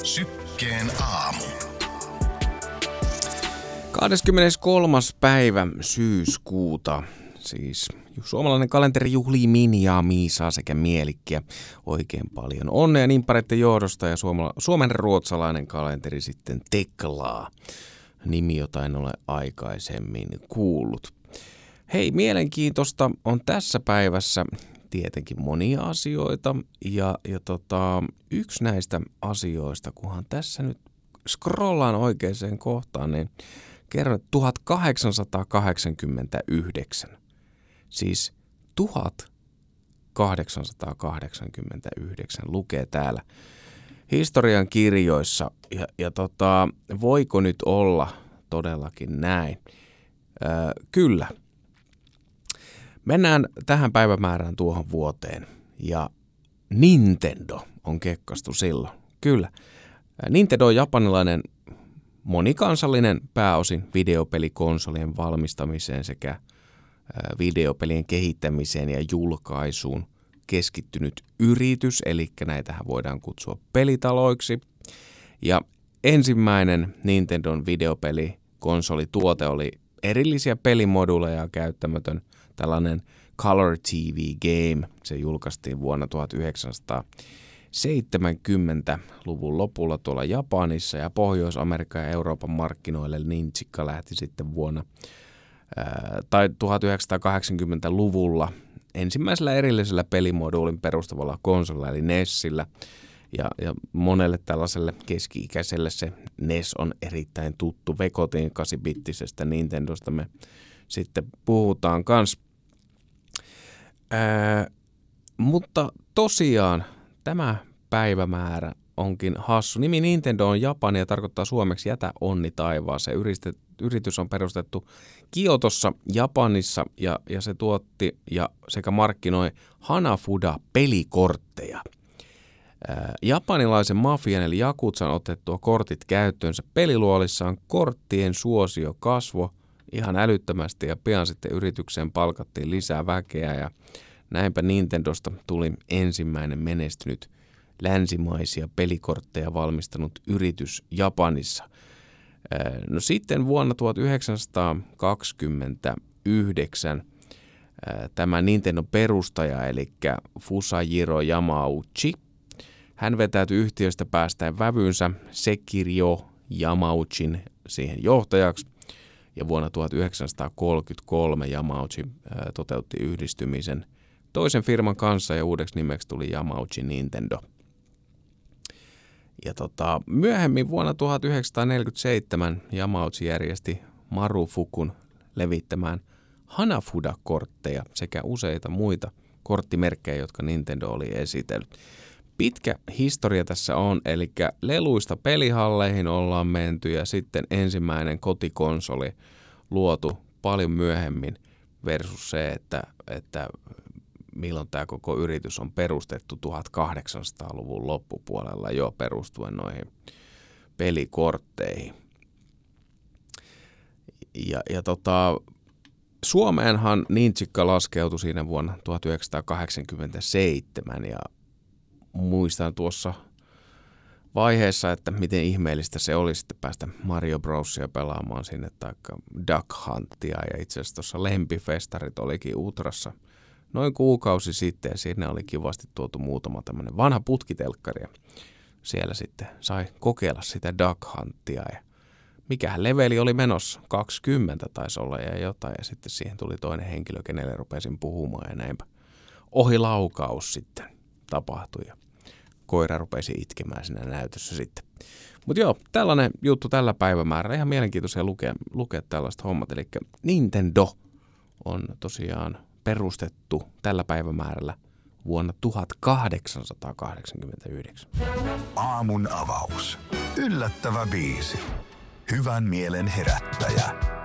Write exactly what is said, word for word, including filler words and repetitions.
Sykkeen aamu. kahdeskymmeneskolmas päivä syyskuuta, siis suomalainen kalenteri juhlii Minjaa, Miisaa sekä Mielikkiä. Oikein paljon onnea nimppareiden johdosta ja suomala- suomen ruotsalainen kalenteri sitten Teklaa. Nimi, jota en ole aikaisemmin kuullut. Hei, mielenkiintoista on tässä päivässä tietenkin monia asioita ja, ja tota, yksi näistä asioista, kunhan tässä nyt scrollaan oikeaan kohtaan, niin kerron tuhatkahdeksansataakahdeksankymmentäyhdeksän. Siis tuhatkahdeksansataakahdeksankymmentäyhdeksän lukee täällä historian kirjoissa ja, ja tota, voiko nyt olla todellakin näin? Öö, kyllä. Mennään tähän päivämäärään tuohon vuoteen ja Nintendo on kekkastu silloin. Kyllä. Nintendo on japanilainen monikansallinen pääosin videopelikonsolien valmistamiseen sekä videopelien kehittämiseen ja julkaisuun keskittynyt yritys, eli näitähän voidaan kutsua pelitaloiksi. Ja ensimmäinen Nintendon videopelikonsolituote oli erillisiä pelimoduleja käyttämätön tällainen Color T V Game. Se julkaistiin vuonna tuhatyhdeksänsataaseitsemänkymmentäluvun lopulla tuolla Japanissa ja Pohjois-Amerikan ja Euroopan markkinoille Ninjika lähti sitten vuonna ää, tai tuhatyhdeksänsataakahdeksankymmentäluvulla ensimmäisellä erillisellä pelimoduulin perustavalla konsolilla eli NESillä. Ja, ja monelle tällaiselle keski-ikäiselle se NES on erittäin tuttu. Vekotin kahdeksanbittisestä Nintendosta me sitten puhutaan kanssa. Ää, mutta tosiaan tämä päivämäärä onkin hassu. Nimi Nintendo on japani ja tarkoittaa suomeksi jätä onni taivaaseen. Yritys on perustettu Kiotossa Japanissa ja, ja se tuotti ja sekä markkinoi Hanafuda-pelikortteja. Ää, japanilaisen mafian eli jakutsan otettua kortit käyttöönsä peliluolissaan korttien suosio kasvoi ihan älyttömästi ja pian sitten yritykseen palkattiin lisää väkeä ja näinpä Nintendosta tuli ensimmäinen menestynyt länsimaisia pelikortteja valmistanut yritys Japanissa. No sitten vuonna tuhatyhdeksänsataakaksikymmentäyhdeksän tämä Nintendon perustaja eli Fusajiro Yamauchi, hän vetäytyi yhtiöstä päästäen vävynsä Sekiryo Yamauchin siihen johtajaksi. Ja vuonna tuhatyhdeksänsataakolmekymmentäkolme Yamauchi ää, toteutti yhdistymisen toisen firman kanssa ja uudeksi nimeksi tuli Yamauchi Nintendo. Ja tota, myöhemmin vuonna tuhatyhdeksänsataaneljäkymmentäseitsemän Yamauchi järjesti Marufukun levittämään Hanafuda-kortteja sekä useita muita korttimerkkejä, jotka Nintendo oli esitellyt. Pitkä historia tässä on, eli leluista pelihalleihin ollaan menty ja sitten ensimmäinen kotikonsoli luotu paljon myöhemmin versus se, että, että milloin tämä koko yritys on perustettu tuhatkahdeksansataaluvun loppupuolella jo perustuen noihin pelikortteihin. Ja, ja tota, Suomeenhan Ninjika laskeutui siinä vuonna tuhatyhdeksänsataakahdeksankymmentäseitsemän ja muistan tuossa vaiheessa, että miten ihmeellistä se oli sitten päästä Mario Brosia pelaamaan sinne taikka Duck Huntia ja itse asiassa tuossa Lempifestarit olikin Utrassa noin kuukausi sitten ja sinne oli kivasti tuotu muutama tämmöinen vanha putkitelkkari ja siellä sitten sai kokeilla sitä Duck Huntia ja mikähän leveli oli menossa, kaksikymmentä taisi olla ja jotain ja sitten siihen tuli toinen henkilö, kenelle rupesin puhumaan ja näinpä ohilaukaus sitten tapahtui ja koira rupesi itkemään siinä näytössä sitten. Mutta joo, tällainen juttu tällä päivämäärällä. Ihan mielenkiintoisia lukea, lukea tällaista hommat. Eli Nintendo on tosiaan perustettu tällä päivämäärällä vuonna tuhatkahdeksansataakahdeksankymmentäyhdeksän. Aamun avaus. Yllättävä biisi. Hyvän mielen herättäjä.